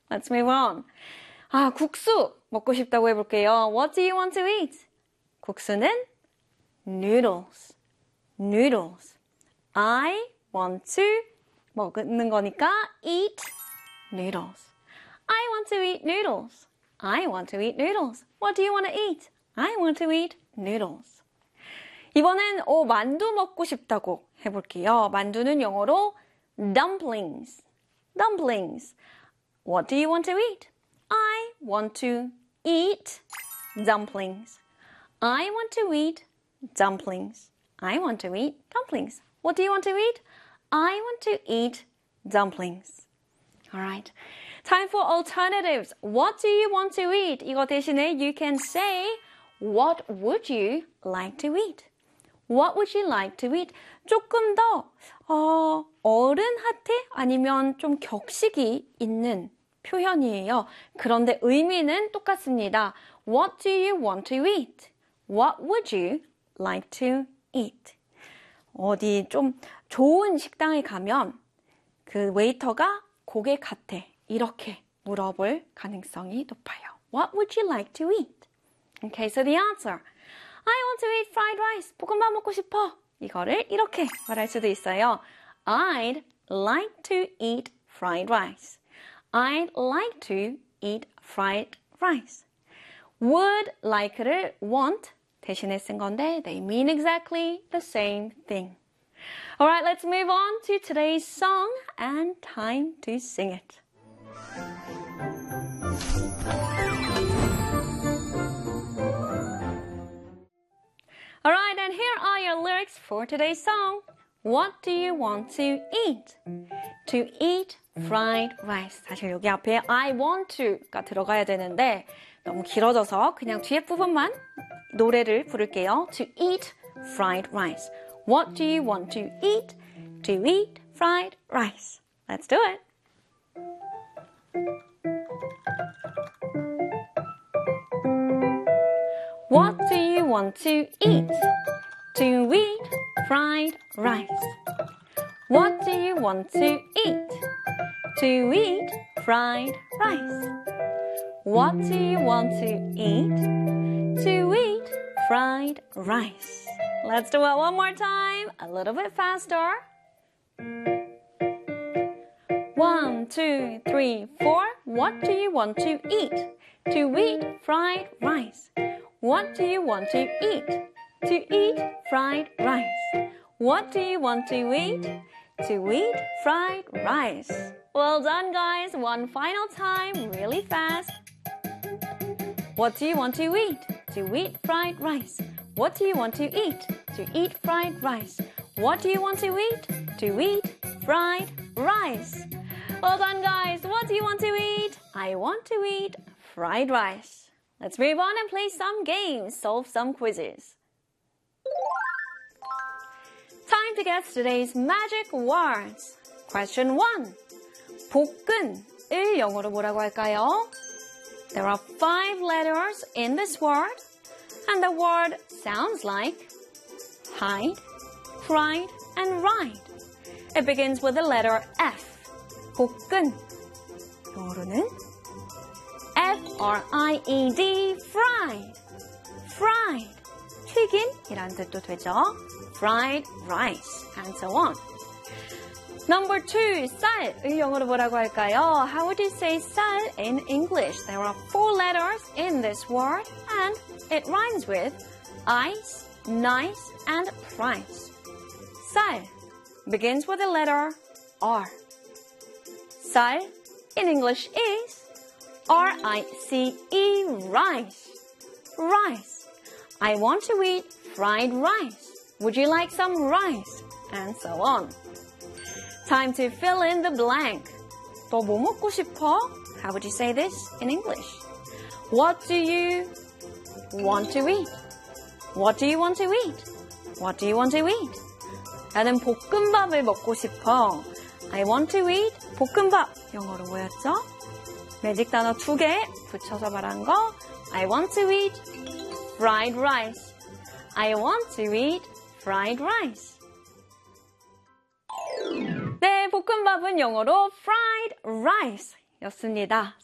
Let's move on. 아, 국수 먹고 싶다고 해볼게요. What do you want to eat? 국수는 noodles. Noodles. I want to 먹는 거니까 eat noodles. I want to eat noodles. I want to eat noodles. What do you want to eat? I want to eat noodles. 이번엔 만두 먹고 싶다고 해볼게요. 만두는 영어로 dumplings. Dumplings. What do you want to eat? I want to eat dumplings. I want to eat dumplings. I want to eat dumplings. What do you want to eat? I want to eat dumplings. Alright. Time for alternatives. What do you want to eat? 이거 대신에 you can say what would you like to eat? What would you like to eat? 조금 더 어른한테 아니면 좀 격식이 있는 표현이에요. 그런데 의미는 똑같습니다. What do you want to eat? What would you like to eat? 어디 좀 좋은 식당에 가면 그 웨이터가 고개 같아. 이렇게 물어볼 가능성이 높아요. What would you like to eat? Okay, so the answer. I want to eat fried rice. 볶음밥 먹고 싶어. 이거를 이렇게 말할 수도 있어요. I'd like to eat fried rice. I'd like to eat fried rice. Would, like를 want 대신에 쓴 건데 they mean exactly the same thing. Alright, let's move on to today's song and time to sing it. Alright, and here are your lyrics for today's song. What do you want to eat? To eat fried rice. 사실 여기 앞에 I want to가 들어가야 되는데 너무 길어져서 그냥 뒤에 부분만 노래를 부를게요. To eat fried rice. What do you want to eat? To eat fried rice. Let's do it. What do you want to eat? To eat fried rice. What do you want to eat? To eat fried rice. What do you want to eat? To eat fried rice. Let's do it one more time, a little bit faster. 1, 2, 3, 4. What do you want to eat? To eat fried rice. What do you want to eat? To eat fried rice. What do you want to eat? To eat fried rice. Well done, guys. One final time, really fast. What do you want to eat? To eat fried rice. What do you want to eat? To eat fried rice. What do you want to eat? To eat fried rice. Well done, guys. What do you want to eat? I want to eat fried rice. Let's move on and play some games, solve some quizzes. Time to guess today's magic words. Question 1. 볶은을 영어로 뭐라고 할까요? There are 5 letters in this word, and the word sounds like hide, fried, and ride. It begins with the letter F. 볶은. 영어로는 F-R-I-E-D, fried. Fried. 튀김이란 뜻도 되죠. Fried rice, and so on. Number 2, 쌀을 영어로 뭐라고 할까요? How would you say 쌀 in English? There are 4 letters in this word, and it rhymes with ice, nice, and price. 쌀 begins with the letter R. 쌀 in English is R-I-C-E, rice. Rice. I want to eat fried rice. Would you like some rice? And so on. Time to fill in the blank. 너 뭐 먹고 싶어? How would you say this in English? What do you want to eat? What do you want to eat? What do you want to eat? 나는 볶음밥을 먹고 싶어. I want to eat 볶음밥. 영어로 뭐였죠? 매직 단어 2개 붙여서 말한 거. I want to eat fried rice. I want to eat fried rice. 네, 볶음밥은 영어로 fried rice 였습니다.